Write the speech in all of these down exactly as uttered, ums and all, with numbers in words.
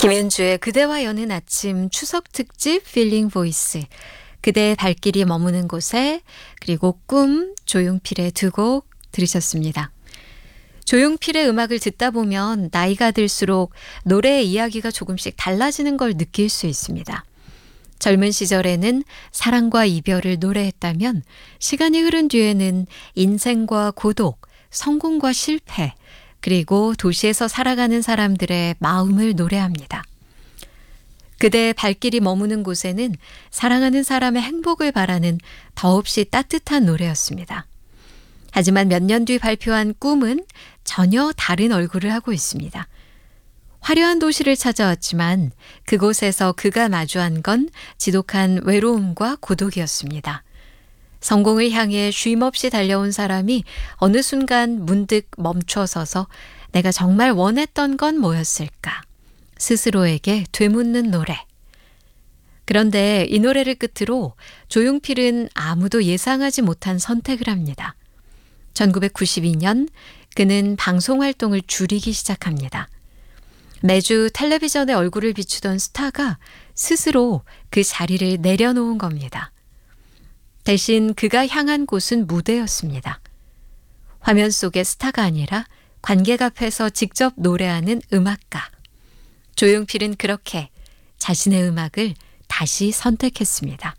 김현주의 그대와 여는 아침 추석 특집 필링 보이스, 그대의 발길이 머무는 곳에, 그리고 꿈, 조용필의 두 곡 들으셨습니다. 조용필의 음악을 듣다 보면 나이가 들수록 노래의 이야기가 조금씩 달라지는 걸 느낄 수 있습니다. 젊은 시절에는 사랑과 이별을 노래했다면 시간이 흐른 뒤에는 인생과 고독, 성공과 실패, 그리고 도시에서 살아가는 사람들의 마음을 노래합니다. 그대의 발길이 머무는 곳에는 사랑하는 사람의 행복을 바라는 더없이 따뜻한 노래였습니다. 하지만 몇 년 뒤 발표한 꿈은 전혀 다른 얼굴을 하고 있습니다. 화려한 도시를 찾아왔지만 그곳에서 그가 마주한 건 지독한 외로움과 고독이었습니다. 성공을 향해 쉼없이 달려온 사람이 어느 순간 문득 멈춰서서 내가 정말 원했던 건 뭐였을까? 스스로에게 되묻는 노래. 그런데 이 노래를 끝으로 조용필은 아무도 예상하지 못한 선택을 합니다. 천구백구십이 년 그는 방송 활동을 줄이기 시작합니다. 매주 텔레비전에 얼굴을 비추던 스타가 스스로 그 자리를 내려놓은 겁니다. 대신 그가 향한 곳은 무대였습니다. 화면 속의 스타가 아니라 관객 앞에서 직접 노래하는 음악가. 조용필은 그렇게 자신의 음악을 다시 선택했습니다.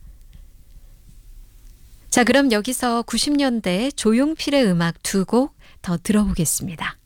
자, 그럼 여기서 구십 년대 조용필의 음악 두 곡 더 들어보겠습니다.